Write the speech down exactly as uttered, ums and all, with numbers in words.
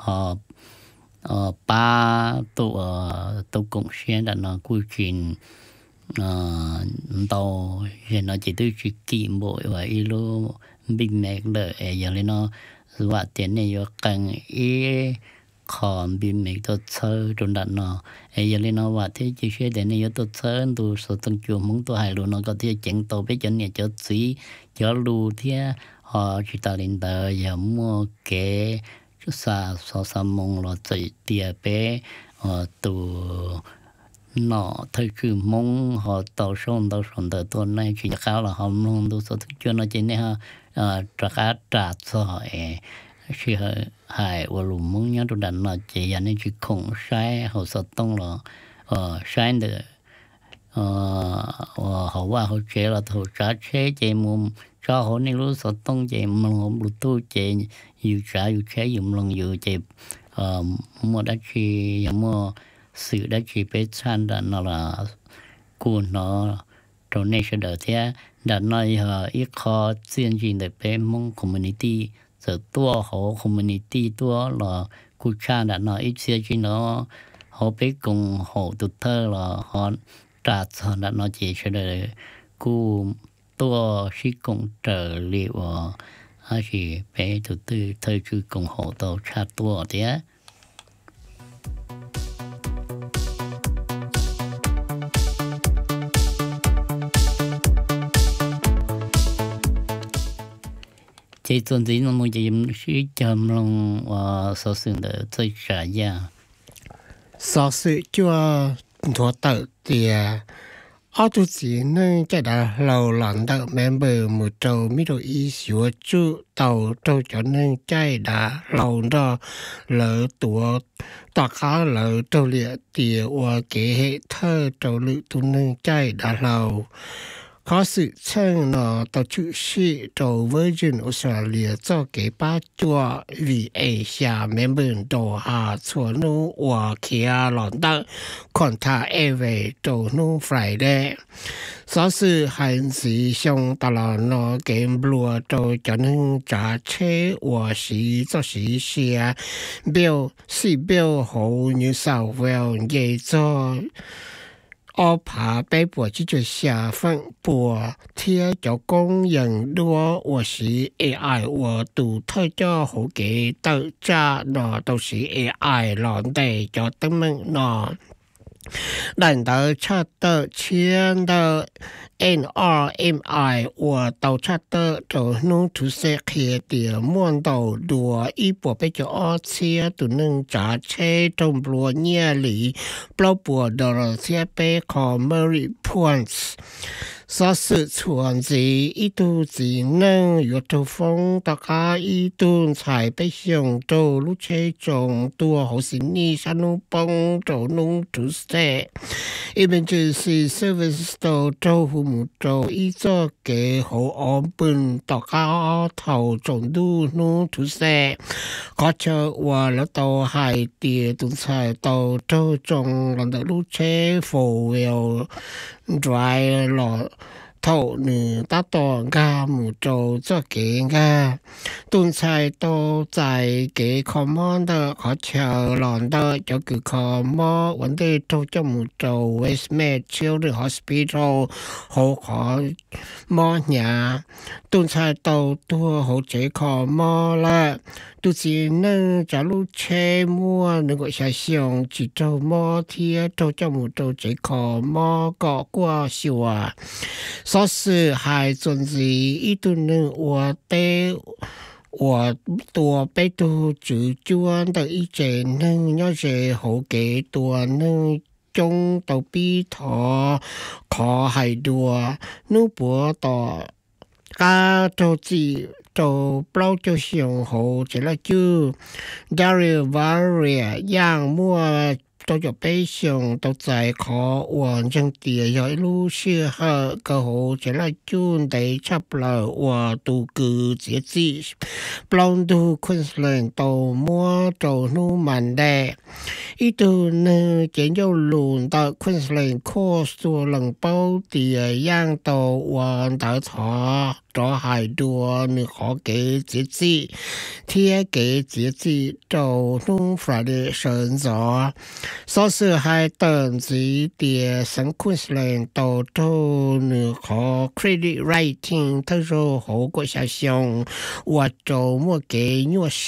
họ ờ ba tụ tụ cộng xuyên là nó quy trình ờ tàu hiện nó chỉ tới chỉ kỹ mỗi và ilo bình mẹ đợi giờ lên nó và tiền này có cần ý còn bình mẹ tôi chơi trong đợt nó giờ lên nó và thế chỉ xe tiền này tôi chơi tôi số từng chuồng muốn tôi hài luôn nó có thể chỉnh tàu bây giờ này cho xí cho lù thế họ chỉ ta lên tờ giờ mua cái sa sa sa mong là chạy tiệt bé ờ tụ nọ thời cứ mong họ tàu sông tàu sông tàu tuần này chỉ khá là họ mong tôi số thức cho nó chỉ này ha ờ trả cá trả cho ấy chỉ hai và lùm mong nhớ tôi đặt nó chỉ là nên chỉ không sai họ sợ tông là ờ sai được ờ họว่าhọ chế là họ trả chế chế mồm cho họ nên lúc sợ tông chế mong họ bút tu chế yêu trả yêu chế yêu mong yêu chế ờ mua đã chỉ mua sự đã chỉ biết san đã nó là cuốn nó trong này sẽ đỡ thế đã nói ờ ít khó chuyên gì để bé mong community giờ tua họ community tua là cụ cha đã nói ít xíu chỉ nó họ biết cùng họ tụt thơ là họ trả cho đã nói chỉ sẽ đỡ cụ tua sĩ cùng trợ liệu hay chỉ bé tụt tư thời cứ cùng họ tàu cha tua thế chỉ tuần gì nó mới chỉ sử chăm lòng và sở sự để chơi trả giá sở sự cho thua tự thì ở tu chỉ nên cái đó lâu lần đó member một trâu mi đồ ý sửa chú tàu trâu cho nên cái đó lâu đó lỡ tuổi tất cả lỡ trâu liệt thì và cái hệ thơ trâu lự tu nên cái đó lâu có sự chân nó tàu chữ sĩ tàu Virgin Australia cho cái ba chua vì Asia member đồ hà chua nu và kia lọn đó còn thà e về tàu nu Friday sở sự hành sĩ xong ta là nó game blue tàu cho nên trả chế và sĩ cho sĩ xe biểu sĩ biểu hậu như sao well vậy cho ở爬北部这就下分部贴叫工人多，我是 A I 我独特叫好给到家那都是 A I 让的叫他们那。难道查到签的 N R M I 我到查到就弄出些客的门道多一波被叫二车都能揸車中波捏里，包波到了些被 Commerce Points。所是船子一度只能有头风，大家一顿才被上到路车中多，好是你山路帮着弄出些。一边就是 service 到做父母做，一做嘅好安本，大家頭中都弄出些。嗰隻話了到係跌頓才到做中，讓到路車 for wheel drive 落。頭呢打到家冇做咗嘅家，頓晒到在嘅 command 可潮浪得有個 command 揾啲做咗冇做 Westmead Children's Hospital 好可麼嘢，頓晒到都好這 command 啦。都是能在路車摸能夠想象只做摸天做咗冇做這個摸個過笑啊，所以係總是一頓能我哋我多被都主專的一隻能有隻好幾多能中到比妥可係多努波多家做字做包就上好這啦就 Daryl Varia 樣摸都有悲傷都在可完整地有一路適合個好這啦就得差不多我都個節制包到 Queensland 都摸到努曼的一度呢，研究轮到昆士兰科索能包的样到往到查咗係多你可嘅節節，天嘅節節就弄法的選擇，所以係等住啲新昆士蘭到到你可 credit rating 都做好個小項，或做乜嘅